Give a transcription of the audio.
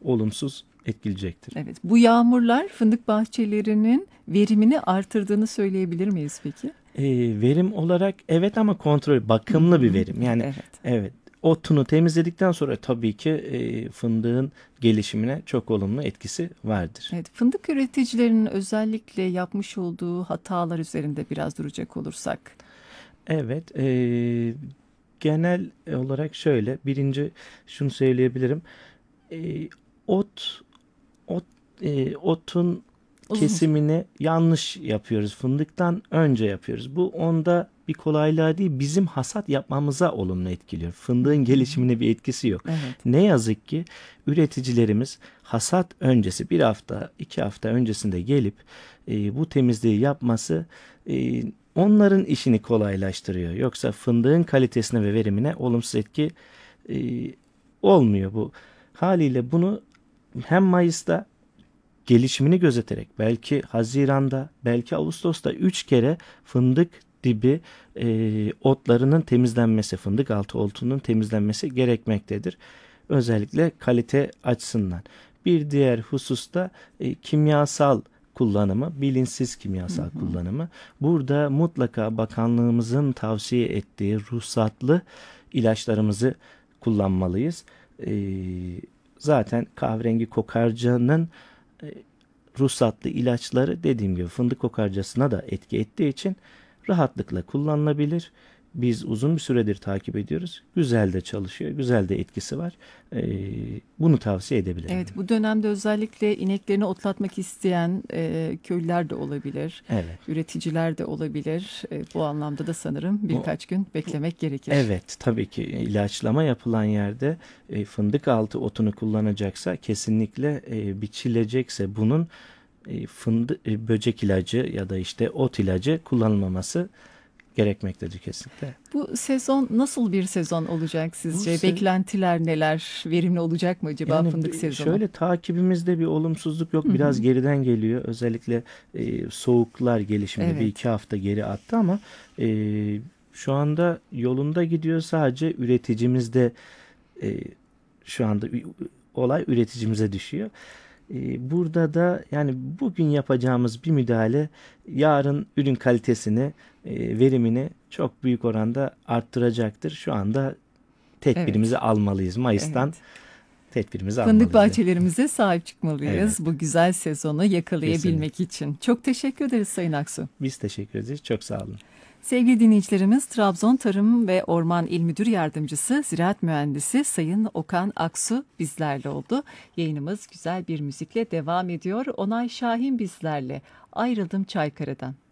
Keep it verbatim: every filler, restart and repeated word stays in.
olumsuz etkileyecektir. Evet, bu yağmurlar fındık bahçelerinin verimini artırdığını söyleyebilir miyiz peki? E, verim olarak evet ama kontrol, Hı bakımlı bir hı, verim. Yani evet. evet, otunu temizledikten sonra tabii ki e, fındığın gelişimine çok olumlu etkisi vardır. Evet, fındık üreticilerinin özellikle yapmış olduğu hatalar üzerinde biraz duracak olursak. Evet, e, genel olarak şöyle, birinci şunu söyleyebilirim. E, ot, ot, e, otun Uzun. kesimini yanlış yapıyoruz. Fındıktan önce yapıyoruz. Bu onda bir kolaylığa değil, bizim hasat yapmamıza olumlu etkiliyor. Hı Fındığın hı. gelişimine bir etkisi yok. Evet. Ne yazık ki üreticilerimiz hasat öncesi, bir hafta, iki hafta öncesinde gelip e, bu temizliği yapması e, onların işini kolaylaştırıyor. Yoksa fındığın kalitesine ve verimine olumsuz etki e, olmuyor bu. Haliyle bunu hem Mayıs'ta gelişimini gözeterek, belki Haziran'da, belki Ağustos'ta üç kere fındık dibi e, otlarının temizlenmesi, fındık altı otunun temizlenmesi gerekmektedir. Özellikle kalite açısından. Bir diğer hususta e, kimyasal kullanımı, bilinçsiz Hı kimyasal hı. kullanımı. Burada mutlaka bakanlığımızın tavsiye ettiği ruhsatlı ilaçlarımızı kullanmalıyız. E, zaten kahverengi kokarcanın e, ruhsatlı ilaçları, dediğim gibi, fındık kokarcasına da etki ettiği için rahatlıkla kullanılabilir. Biz uzun bir süredir takip ediyoruz. Güzel de çalışıyor. Güzel de etkisi var. Ee, bunu tavsiye edebilirim. Evet, bu dönemde özellikle ineklerini otlatmak isteyen e, köylüler de olabilir, Evet. üreticiler de olabilir. E, bu anlamda da sanırım Bu, birkaç gün bu beklemek gerekir. evet, tabii ki ilaçlama yapılan yerde e, fındık altı otunu kullanacaksa, kesinlikle e, biçilecekse bunun e, fındık e, böcek ilacı ya da işte ot ilacı kullanılmaması gerekmektedir kesinlikle. Bu sezon nasıl bir sezon olacak Bu sizce? se- Beklentiler neler? Verimli olacak mı acaba Yani fındık bi- sezonu? şöyle, takibimizde bir olumsuzluk yok. Hı Biraz hı. geriden geliyor. Özellikle e, soğuklar gelişiminde bir Evet. iki hafta geri attı ama e, şu anda yolunda gidiyor. Sadece üreticimizde e, şu anda ü- olay üreticimize düşüyor. E, burada da yani bugün yapacağımız bir müdahale yarın ürün kalitesini, e, verimini çok büyük oranda arttıracaktır. Şu anda Evet. tedbirimizi almalıyız. Mayıs'tan Evet. tedbirimizi Fındık almalıyız diye. bahçelerimize sahip çıkmalıyız Evet, bu güzel sezonu kesinlikle. yakalayabilmek için. Çok teşekkür ederiz Sayın Aksu. Biz teşekkür ederiz. Çok sağ olun. Sevgili dinleyicilerimiz, Trabzon Tarım ve Orman İl Müdür Yardımcısı Ziraat Mühendisi Sayın Okan Aksu bizlerle oldu. Yayınımız güzel bir müzikle devam ediyor. Onay Şahin bizlerle. Ayrıldım Çaykara'dan.